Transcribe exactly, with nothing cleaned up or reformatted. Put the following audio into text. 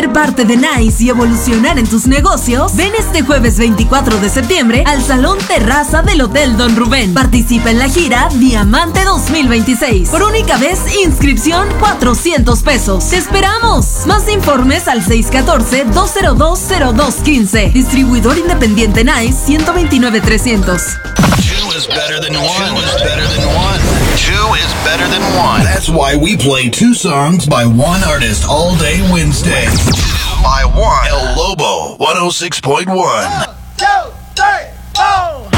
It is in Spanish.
Ser parte de Nice y evolucionar en tus negocios, ven este jueves veinticuatro de septiembre al Salón Terraza del Hotel Don Rubén. Participa en la gira Diamante dos mil veintiséis. Por única vez, inscripción cuatrocientos pesos. ¡Te esperamos! Más informes al seis uno cuatro, dos cero dos, cero dos uno cinco. Distribuidor independiente Nice ciento veintinueve trescientos. Two is better than one. Two is better than one. Two is better than one. That's why we play two songs by one artist all day Wednesday. By one. El Lobo, one oh six point one. One, two, three.